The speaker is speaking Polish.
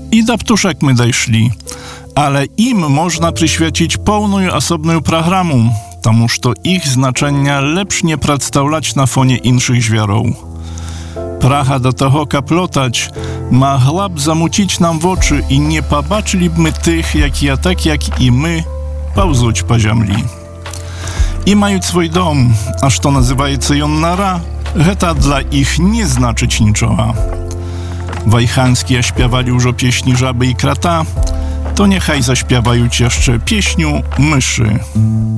I do ptuszek my dojszli, ale im można przyświecić pełną osobną programu, tomuż to ich znaczenia lepsz nie przedstawiać na fonie innych zwierów. Pracha do toho kaplotać mogła zamucić nam w oczy i nie pobaczyliby tych, tak jak i my, pauzuć po ziemi. I mają swój dom, aż to nazywaється jon nara, heta dla ich nie znaczyć niczego. Wajchańskie śpiewali już o pieśni żaby i krata, to niechaj zaśpiewają jeszcze pieśniu myszy.